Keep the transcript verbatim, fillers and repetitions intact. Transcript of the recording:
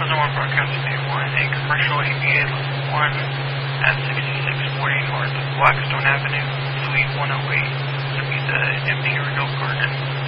Pleasant One Broadcast Bay one, a commercial A B A level one at sixty-six forty North Blackstone Avenue, Suite one oh eight, to be the Imperial Garden.